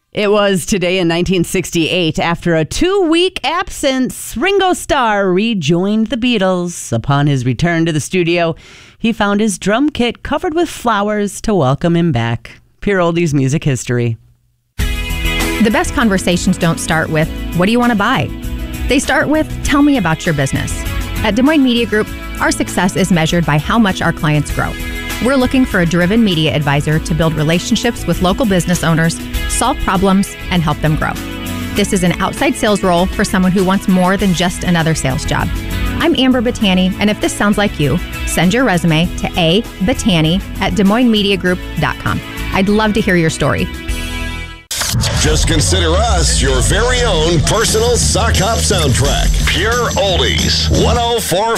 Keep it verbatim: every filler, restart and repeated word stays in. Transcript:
It was today in nineteen sixty-eight. After a two-week absence, Ringo Starr rejoined the Beatles. Upon his return to the studio, he found his drum kit covered with flowers to welcome him back. Pure Oldies music history. The best conversations don't start with, what do you want to buy? They start with, tell me about your business. At Des Moines Media Group, our success is measured by how much our clients grow. We're looking for a driven media advisor to build relationships with local business owners, solve problems, and help them grow. This is an outside sales role for someone who wants more than just another sales job. I'm Amber Battani, and if this sounds like you, send your resume to a battani at des moines media group dot com. I'd love to hear your story. Just consider us your very own personal sock hop soundtrack. Pure Oldies, one oh four